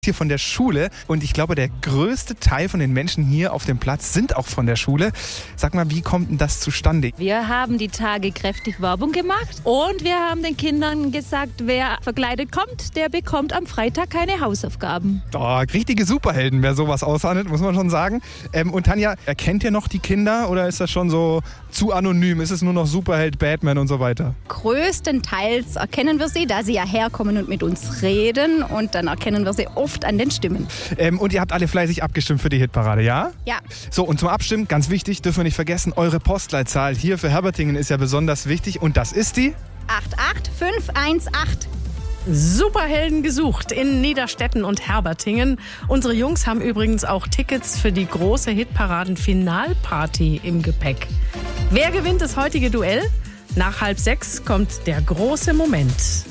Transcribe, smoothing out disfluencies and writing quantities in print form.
hier von der Schule und ich glaube, der größte Teil von den Menschen hier auf dem Platz sind auch von der Schule. Sag mal, wie kommt denn das zustande? Wir haben die Tage kräftig Werbung gemacht und wir haben den Kindern gesagt, wer verkleidet kommt, der bekommt am Freitag keine Hausaufgaben. Oh, richtige Superhelden, wer sowas aushandelt, muss man schon sagen. Und Tanja, erkennt ihr noch die Kinder oder ist das schon so zu anonym? Ist es nur noch Superheld, Batman und so weiter? Größtenteils erkennen wir sie, da sie ja herkommen und mit uns reden und dann erkennen wir sie oft an den Stimmen. Und ihr habt alle fleißig abgestimmt für die Hitparade, ja? Ja. So, und zum Abstimmen, ganz wichtig, dürfen wir nicht vergessen, eure Postleitzahl hier für Herbertingen ist ja besonders wichtig und das ist die 88518. Superhelden gesucht in Niederstetten und Herbertingen. Unsere Jungs haben übrigens auch Tickets für die große Hitparaden-Finalparty im Gepäck. Wer gewinnt das heutige Duell? Nach 5:30 kommt der große Moment.